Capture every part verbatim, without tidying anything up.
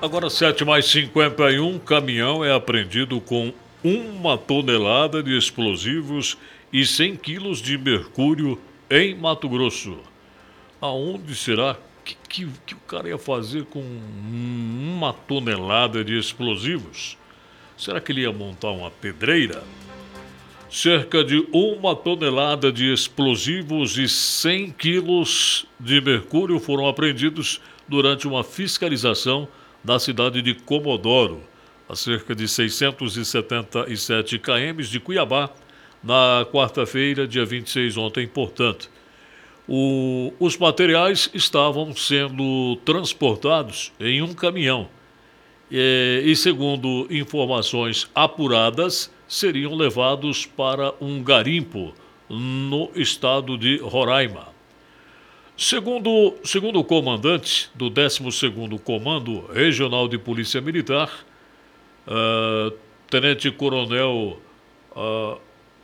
Agora, sete mais cinquenta e um, caminhão é apreendido com uma tonelada de explosivos e cem quilos de mercúrio em Mato Grosso. Aonde será que, que, que o cara ia fazer com uma tonelada de explosivos? Será que ele ia montar uma pedreira? Cerca de uma tonelada de explosivos e cem quilos de mercúrio foram apreendidos durante uma fiscalização da cidade de Comodoro, a cerca de seiscentos e setenta e sete quilômetros de Cuiabá, na quarta-feira, dia vinte e seis, ontem, portanto. O, os materiais estavam sendo transportados em um caminhão e, e, segundo informações apuradas, seriam levados para um garimpo no estado de Roraima. Segundo, segundo o comandante do décimo segundo Comando Regional de Polícia Militar, uh, Tenente-Coronel uh,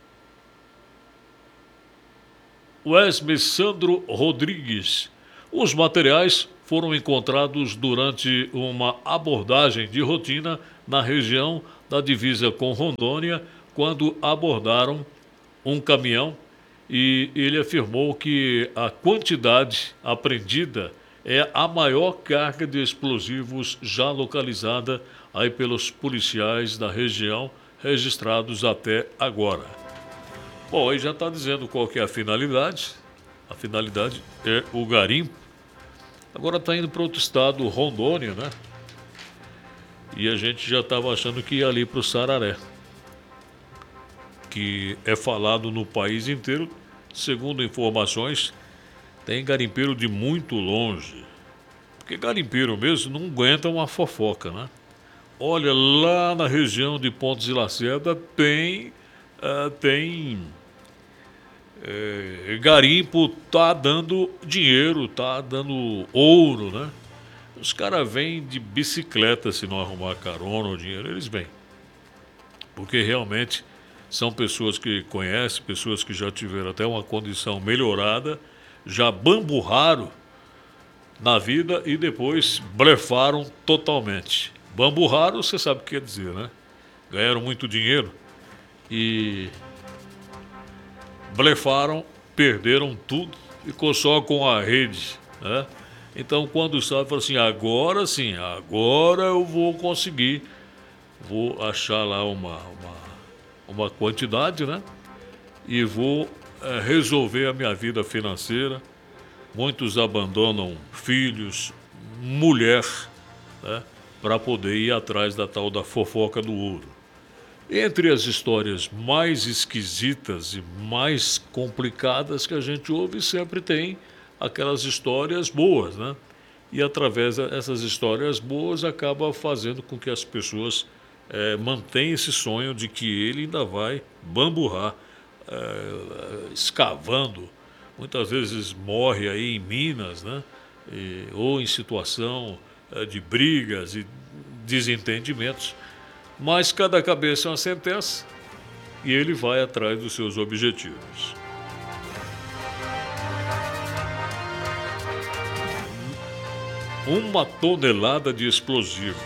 Wesme Sandro Rodrigues, os materiais foram encontrados durante uma abordagem de rotina na região da divisa com Rondônia, quando abordaram um caminhão, e ele afirmou que a quantidade apreendida é a maior carga de explosivos já localizada aí pelos policiais da região, registrados até agora. Bom, aí já está dizendo qual que é a finalidade. A finalidade é o garimpo. Agora está indo para outro estado, Rondônia, né? E a gente já estava achando que ia ali para o Sararé, que é falado no país inteiro. Segundo informações, tem garimpeiro de muito longe. Porque garimpeiro mesmo não aguenta uma fofoca, né? Olha, lá na região de Pontes de Lacerda tem... Uh, tem... É, garimpo, tá dando dinheiro, tá dando ouro, né? Os caras vêm de bicicleta, se não arrumar carona ou dinheiro, eles vêm. Porque realmente são pessoas que conhecem, pessoas que já tiveram até uma condição melhorada, já bamburraram na vida e depois blefaram totalmente. Bamburraram, você sabe o que quer dizer, né? Ganharam muito dinheiro e blefaram, perderam tudo, ficou só com a rede, né? Então, quando sabe, fala assim, agora sim, agora eu vou conseguir, vou achar lá uma, uma, uma quantidade, né? E vou é, resolver a minha vida financeira. Muitos abandonam filhos, mulher, né? Para poder ir atrás da tal da fofoca do ouro. Entre as histórias mais esquisitas e mais complicadas que a gente ouve, sempre tem aquelas histórias boas, né? E através dessas histórias boas acaba fazendo com que as pessoas é, mantenham esse sonho de que ele ainda vai bamburrar, é, escavando. Muitas vezes morre aí em Minas, né? E, ou em situação é, de brigas e desentendimentos. Mas cada cabeça é uma sentença e ele vai atrás dos seus objetivos. Uma tonelada de explosivo.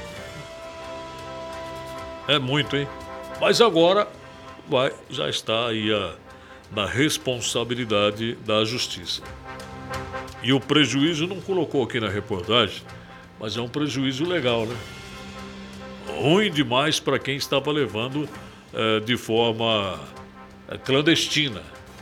É muito, hein? Mas agora vai, já está aí a, na responsabilidade da justiça. E o prejuízo não colocou aqui na reportagem, mas é um prejuízo legal, né? Ruim demais para quem estava levando eh, de forma eh, clandestina.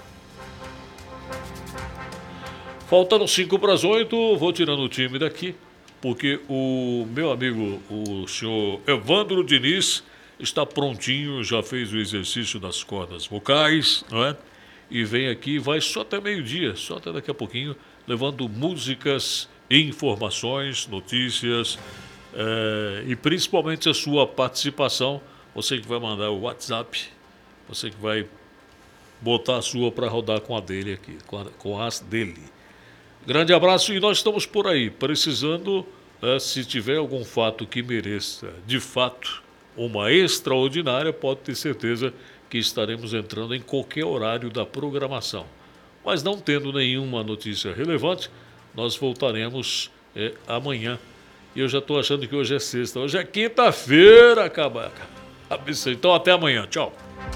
Faltando cinco para as oito, vou tirando o time daqui, porque o meu amigo, o senhor Evandro Diniz, está prontinho, já fez o exercício das cordas vocais, não é? E vem aqui, vai só até meio-dia, só até daqui a pouquinho, levando músicas, informações, notícias, É, e principalmente a sua participação. Você que vai mandar o WhatsApp, você que vai botar a sua para rodar com a dele aqui, com, a, com as dele. Grande abraço e nós estamos por aí, precisando, é, se tiver algum fato que mereça, de fato, uma extraordinária, pode ter certeza que estaremos entrando em qualquer horário da programação. Mas não tendo nenhuma notícia relevante, nós voltaremos é, amanhã. E eu já estou achando que hoje é sexta. Hoje é quinta-feira, cabaca. Então até amanhã. Tchau.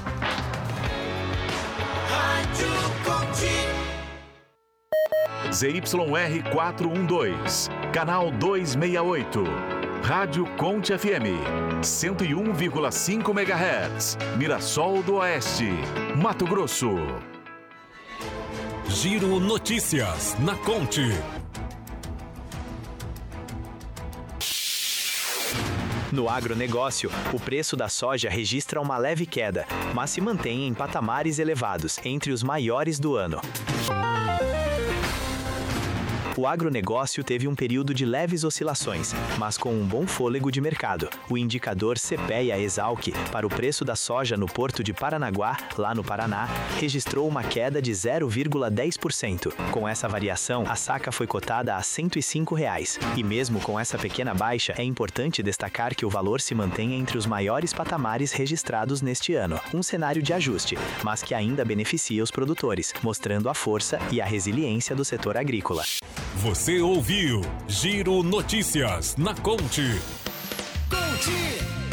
Z Y R quatrocentos e doze, canal duzentos e sessenta e oito. Rádio Conte F M, cento e um vírgula cinco megahertz, Mirassol do Oeste, Mato Grosso. Giro Notícias na Conte. No agronegócio, o preço da soja registra uma leve queda, mas se mantém em patamares elevados, entre os maiores do ano. O agronegócio teve um período de leves oscilações, mas com um bom fôlego de mercado. O indicador CPEA-Exalc para o preço da soja no porto de Paranaguá, lá no Paraná, registrou uma queda de zero vírgula dez por cento. Com essa variação, a saca foi cotada a cento e cinco reais. E mesmo com essa pequena baixa, é importante destacar que o valor se mantém entre os maiores patamares registrados neste ano. Um cenário de ajuste, mas que ainda beneficia os produtores, mostrando a força e a resiliência do setor agrícola. Você ouviu Giro Notícias na Conte. Conte!